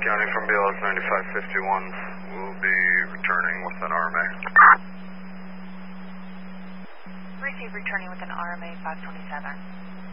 County from BLS 9551 will be returning with an RMA. Receive returning with an RMA 527.